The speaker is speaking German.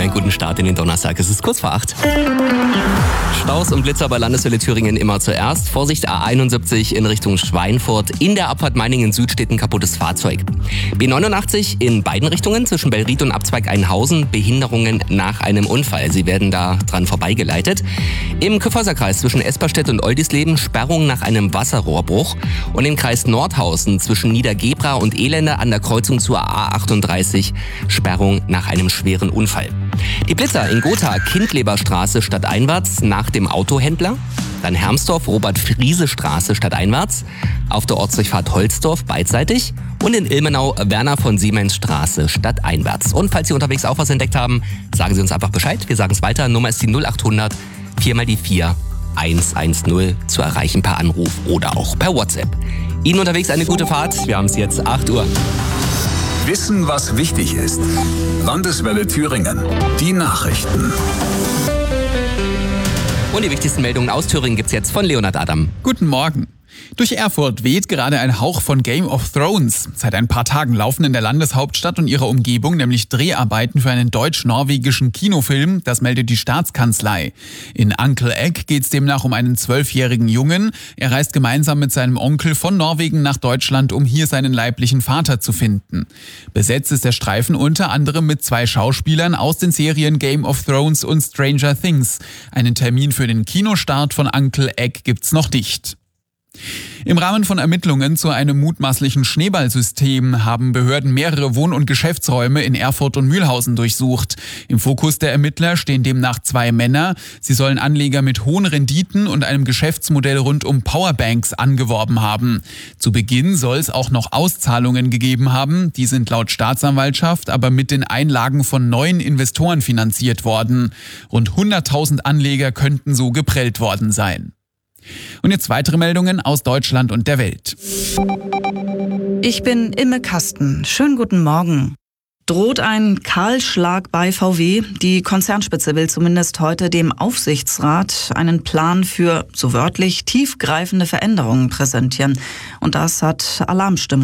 einen guten Start in den Donnerstag. Es ist kurz vor 8. Staus und Blitzer bei Landeswelle Thüringen immer zuerst. Vorsicht, A71 in Richtung Schweinfurt. In der Abfahrt Meiningen Süd steht ein kaputtes Fahrzeug. B89 in beiden Richtungen zwischen Bellried und Abzweig Einhausen. Behinderungen nach einem Unfall. Sie werden da dran vorbeigeleitet. Im Kyffhäuserkreis zwischen Esperstedt und Oldisleben Sperrung nach einem Wasserrohrbruch. Und im Kreis Nordhausen zwischen Niedergebra und Elende an der Kreuzung zur A38 Sperrung nach einem schweren Unfall. Die Blitzer in Gotha, Kindleberstraße stadteinwärts nach dem Autohändler. Dann Hermsdorf, Robert-Friese-Straße stadteinwärts. Auf der Ortsdurchfahrt Holzdorf beidseitig. Und in Ilmenau, Werner von Siemens Straße stadteinwärts. Und falls Sie unterwegs auch was entdeckt haben, sagen Sie uns einfach Bescheid. Wir sagen es weiter. Nummer ist die 0800 4 mal die 4 110 zu erreichen per Anruf oder auch per WhatsApp. Ihnen unterwegs eine gute Fahrt. Wir haben es jetzt 8 Uhr. Wissen, was wichtig ist. Landeswelle Thüringen. Die Nachrichten. Und die wichtigsten Meldungen aus Thüringen gibt's jetzt von Leonhard Adam. Guten Morgen. Durch Erfurt weht gerade ein Hauch von Game of Thrones. Seit ein paar Tagen laufen in der Landeshauptstadt und ihrer Umgebung nämlich Dreharbeiten für einen deutsch-norwegischen Kinofilm. Das meldet die Staatskanzlei. In Uncle Egg geht's demnach um einen 12-jährigen Jungen. Er reist gemeinsam mit seinem Onkel von Norwegen nach Deutschland, um hier seinen leiblichen Vater zu finden. Besetzt ist der Streifen unter anderem mit 2 Schauspielern aus den Serien Game of Thrones und Stranger Things. Einen Termin für den Kinostart von Uncle Egg gibt's noch nicht. Im Rahmen von Ermittlungen zu einem mutmaßlichen Schneeballsystem haben Behörden mehrere Wohn- und Geschäftsräume in Erfurt und Mühlhausen durchsucht. Im Fokus der Ermittler stehen demnach 2 Männer. Sie sollen Anleger mit hohen Renditen und einem Geschäftsmodell rund um Powerbanks angeworben haben. Zu Beginn soll es auch noch Auszahlungen gegeben haben. Die sind laut Staatsanwaltschaft aber mit den Einlagen von neuen Investoren finanziert worden. Rund 100.000 Anleger könnten so geprellt worden sein. Und jetzt weitere Meldungen aus Deutschland und der Welt. Ich bin Imme Kasten. Schönen guten Morgen. Droht ein Kahlschlag bei VW? Die Konzernspitze will zumindest heute dem Aufsichtsrat einen Plan für, so wörtlich, tiefgreifende Veränderungen präsentieren. Und das hat Alarmstimmung